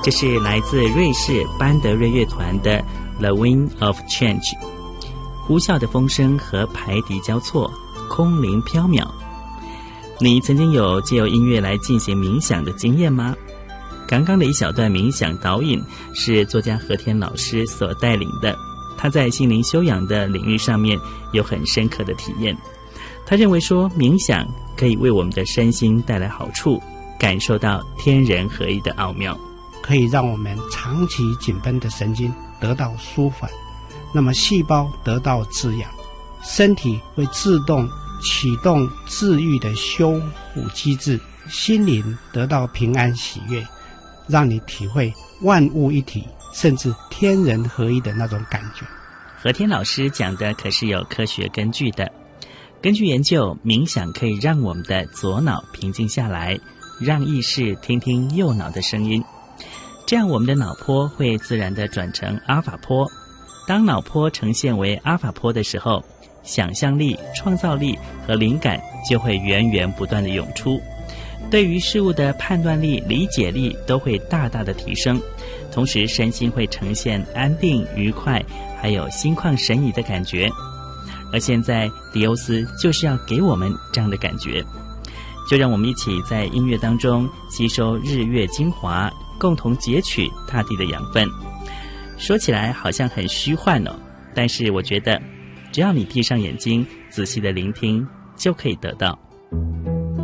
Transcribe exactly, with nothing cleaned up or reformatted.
这是来自瑞士班德瑞乐团的 The Wind of Change， 呼啸的风声和排笛交错，空灵缥缈。你曾经有借由音乐来进行冥想的经验吗？刚刚的一小段冥想导引是作家和田老师所带领的，他在心灵修养的领域上面有很深刻的体验。他认为说，冥想可以为我们的身心带来好处，感受到天人合一的奥妙， 可以让我们长期紧绷的神经得到舒缓，那么细胞得到滋养，身体会自动启动治愈的修复机制，心灵得到平安喜悦，让你体会万物一体甚至天人合一的那种感觉。 和田老师讲的可是有科学根据的。根据研究，冥想可以让我们的左脑平静下来，让意识听听右脑的声音，这样我们的脑波会自然地转成阿法波。当脑波呈现为阿法波的时候，想象力、创造力和灵感就会源源不断地涌出，对于事物的判断力、理解力都会大大的提升，同时身心会呈现安定、愉快，还有心旷神怡的感觉。而现在迪欧斯就是要给我们这样的感觉，就让我们一起在音乐当中吸收日月精华，共同截取大地的养分。说起来好像很虚幻哦，但是我觉得只要你闭上眼睛仔细的聆听，就可以得到。